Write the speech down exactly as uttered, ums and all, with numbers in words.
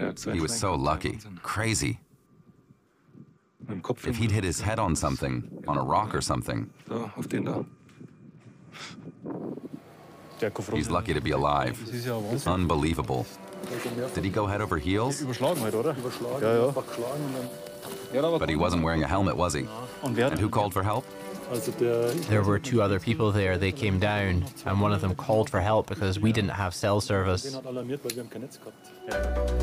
He was so lucky. Crazy. If he'd hit his head on something, on a rock or something, he's lucky to be alive. Unbelievable. Did he go head over heels? But he wasn't wearing a helmet, was he? And who called for help? There were two other people there. They came down, and one of them called for help because we didn't have cell service.